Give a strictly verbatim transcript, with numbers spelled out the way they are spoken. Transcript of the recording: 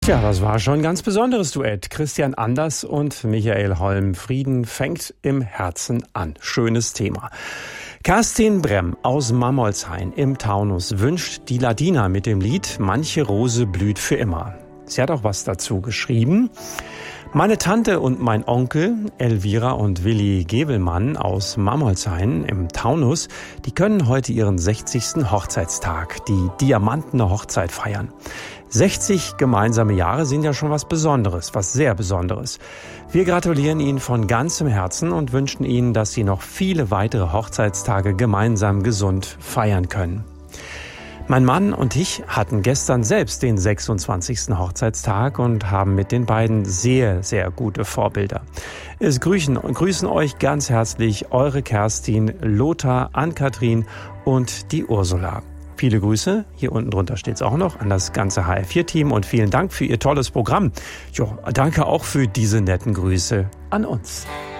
Ja, das war schon ein ganz besonderes Duett. Christian Anders und Michael Holm. Frieden fängt im Herzen an. Schönes Thema. Kerstin Bremm aus Mammolshain im Taunus wünscht die Ladina mit dem Lied Manche Rose blüht für immer. Sie hat auch was dazu geschrieben. Meine Tante und mein Onkel, Elvira und Willi Gebelmann aus Mammolshain im Taunus, die können heute ihren sechzigsten Hochzeitstag, die diamantene Hochzeit feiern. sechzig gemeinsame Jahre sind ja schon was Besonderes, was sehr Besonderes. Wir gratulieren Ihnen von ganzem Herzen und wünschen Ihnen, dass Sie noch viele weitere Hochzeitstage gemeinsam gesund feiern können. Mein Mann und ich hatten gestern selbst den sechsundzwanzigsten Hochzeitstag und haben mit den beiden sehr, sehr gute Vorbilder. Es grüßen, grüßen euch ganz herzlich eure Kerstin, Lothar, Ann-Kathrin und die Ursula. Viele Grüße, hier unten drunter steht's auch noch, an das ganze H R vier Team und vielen Dank für Ihr tolles Programm. Jo, danke auch für diese netten Grüße an uns.